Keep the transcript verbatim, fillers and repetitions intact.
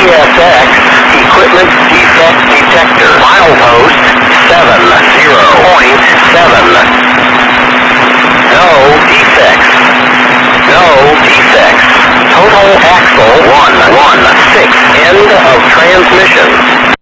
S X, equipment defect detector. Milepost seven zero point seven. No defects. No defects. Total axle one one six. End of transmission.